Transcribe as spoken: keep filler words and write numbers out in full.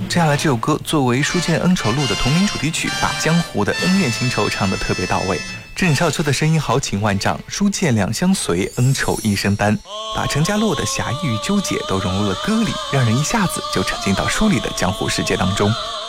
接下来这首歌作为书剑恩仇录的同名主题曲，把江湖的恩怨情仇唱得特别到位。郑少秋的声音豪情万丈，书剑两相随，恩仇一生担，把程家洛的侠义与纠结都融入了歌里，让人一下子就沉浸到书里的江湖世界当中。